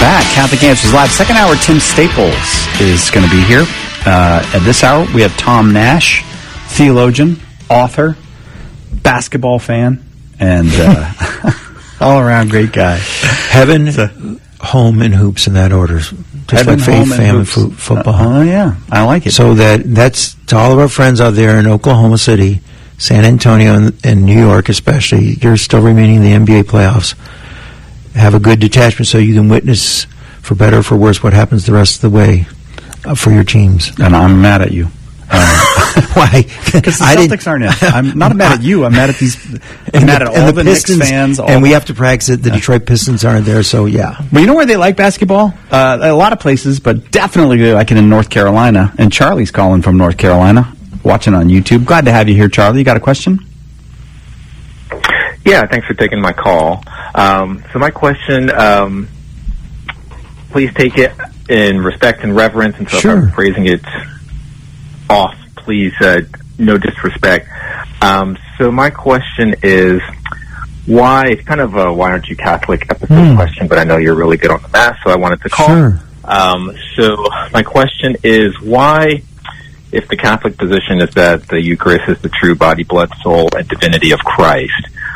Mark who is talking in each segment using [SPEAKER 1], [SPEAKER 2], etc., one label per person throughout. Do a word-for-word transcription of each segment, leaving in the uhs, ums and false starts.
[SPEAKER 1] back. Catholic Answers Live. Second hour, Tim Staples is going to be here. Uh, at this hour, we have Tom Nash, theologian, author, basketball fan, and uh, all-around great guy.
[SPEAKER 2] Heaven, so, home, and hoops in that order. Just
[SPEAKER 1] heaven,
[SPEAKER 2] like faith,
[SPEAKER 1] home,
[SPEAKER 2] family, fo- football.
[SPEAKER 1] Oh, uh, yeah. I like it.
[SPEAKER 2] So that that's to all of our friends out there in Oklahoma City, San Antonio, and, and New York especially. You're still remaining in the N B A playoffs. Have a good detachment so you can witness, for better or for worse, what happens the rest of the way uh, for your teams.
[SPEAKER 1] And I'm mad at you. Uh,
[SPEAKER 2] Why?
[SPEAKER 1] Because the Celtics aren't in. I'm not mad at you. I'm mad at these. I'm mad at all the, the Pistons, Knicks fans. All
[SPEAKER 2] and we have to practice it. The yeah. Detroit Pistons aren't there, so yeah.
[SPEAKER 1] But you know where they like basketball? Uh, a lot of places, but definitely they like it in North Carolina. And Charlie's calling from North Carolina, watching on YouTube. Glad to have you here, Charlie. You got a question?
[SPEAKER 3] Yeah, thanks for taking my call. Um, so my question, um, please take it in respect and reverence, and so
[SPEAKER 2] sure.
[SPEAKER 3] if I'm phrasing it off, please, uh, no disrespect. Um, so my question is, why, it's kind of a why aren't you Catholic episode mm. question, but I know you're really good on the Mass, so I wanted to call.
[SPEAKER 2] Sure.
[SPEAKER 3] Um, so my question is, why, if the Catholic position is that the Eucharist is the true body, blood, soul, and divinity of Christ,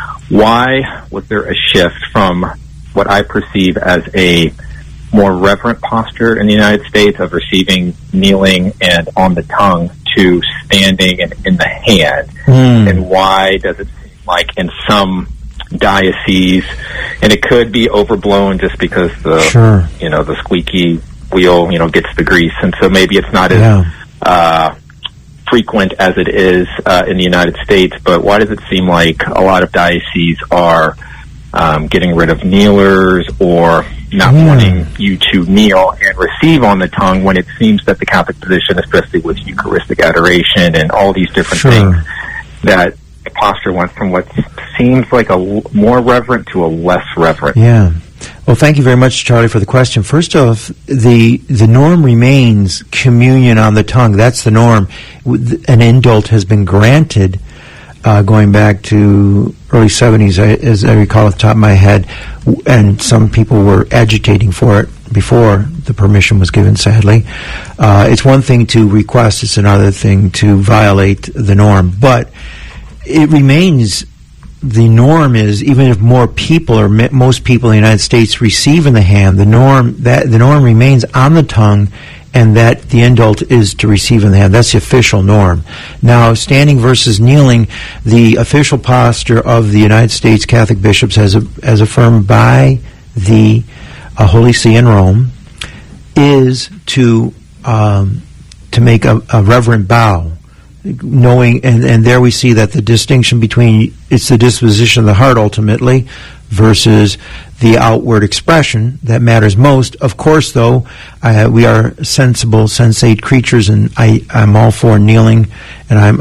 [SPEAKER 3] why was there a shift from what I perceive as a more reverent posture in the United States of receiving, kneeling, and on the tongue to standing and in the hand?
[SPEAKER 2] Mm.
[SPEAKER 3] And why does it seem like in some dioceses, and it could be overblown just because the,
[SPEAKER 2] sure.
[SPEAKER 3] you know, the squeaky wheel, you know, gets the grease, and so maybe it's not as,
[SPEAKER 2] yeah.
[SPEAKER 3] uh, frequent as it is uh, in the United States, but why does it seem like a lot of dioceses are um, getting rid of kneelers or not
[SPEAKER 2] yeah.
[SPEAKER 3] wanting you to kneel and receive on the tongue, when it seems that the Catholic position, especially with Eucharistic adoration and all these different
[SPEAKER 2] sure.
[SPEAKER 3] things, that the posture went from what seems like a l- more reverent to a less reverent?
[SPEAKER 2] Yeah. Well, thank you very much, Charlie, for the question. First off, the the norm remains communion on the tongue. That's the norm. An indult has been granted uh, going back to early seventies, as I recall off the top of my head, and some people were agitating for it before the permission was given, sadly. Uh, it's one thing to request, it's another thing to violate the norm. But it remains... The norm is, even if more people or m- most people in the United States receive in the hand, the norm that the norm remains on the tongue, and that the indult is to receive in the hand. That's the official norm. Now, standing versus kneeling, the official posture of the United States Catholic bishops, as a, as affirmed by the uh, Holy See in Rome, is to um, to make a, a reverent bow. Knowing, and, and there we see that the distinction between, it's the disposition of the heart ultimately versus the outward expression that matters most. Of course, though, uh, we are sensible, sensate creatures, and I, I'm all for kneeling, and I'm